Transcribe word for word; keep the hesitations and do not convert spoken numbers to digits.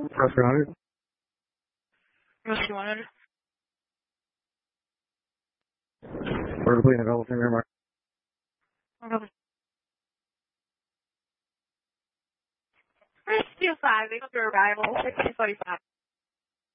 Press three hundred. Press two hundred. We're completing available from your mark. Okay. Press two five, make up your arrival, six forty-five.